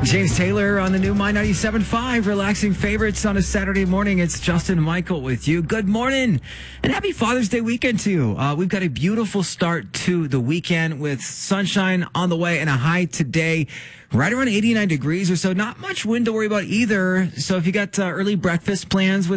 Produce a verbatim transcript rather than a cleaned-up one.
James Taylor on the new My ninety-seven point five, relaxing favorites on a Saturday morning. It's Justin and Michael with you. Good morning and happy Father's Day weekend to you. Uh, we've got a beautiful start to the weekend with sunshine on the way and a high today right around eighty-nine degrees or so. Not much wind to worry about either. So if you got uh, early breakfast plans with